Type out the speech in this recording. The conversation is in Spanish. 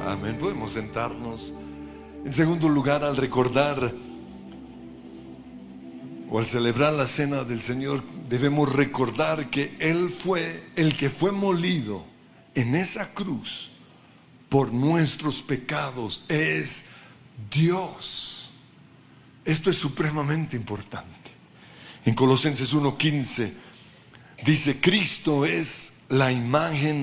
Amén. Podemos sentarnos. En segundo lugar, al recordar o al celebrar la cena del Señor, debemos recordar que Él fue el que fue molido en esa cruz por nuestros pecados. Es Dios. Esto es supremamente importante. En Colosenses 1:15 dice: Cristo es la imagen